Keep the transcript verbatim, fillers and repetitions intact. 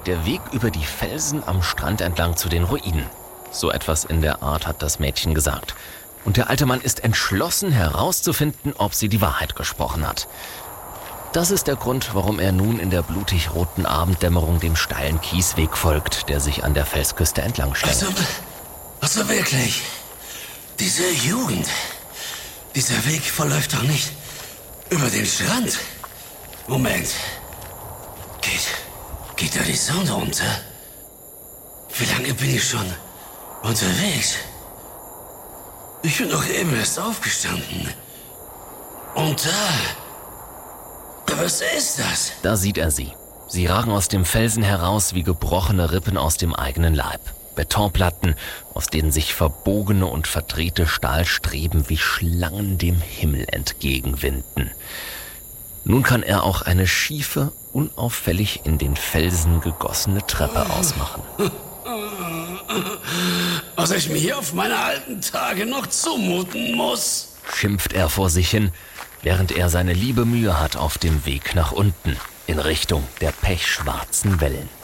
der Weg über die Felsen am Strand entlang zu den Ruinen. So etwas in der Art hat das Mädchen gesagt. Und der alte Mann ist entschlossen herauszufinden, ob sie die Wahrheit gesprochen hat. Das ist der Grund, warum er nun in der blutig-roten Abenddämmerung dem steilen Kiesweg folgt, der sich an der Felsküste entlang schlängelt. Also, also wirklich, diese Jugend, dieser Weg verläuft doch nicht über den Strand. Moment, geht, geht da die Sonne unter? Wie lange bin ich schon unterwegs? Ich bin doch eben erst aufgestanden. Und da, was ist das? Da sieht er sie. Sie ragen aus dem Felsen heraus wie gebrochene Rippen aus dem eigenen Leib. Betonplatten, aus denen sich verbogene und verdrehte Stahlstreben wie Schlangen dem Himmel entgegenwinden. Nun kann er auch eine schiefe, unauffällig in den Felsen gegossene Treppe ausmachen. Was ich mir hier auf meine alten Tage noch zumuten muss, Schimpft er vor sich hin, während er seine liebe Mühe hat auf dem Weg nach unten, in Richtung der pechschwarzen Wellen.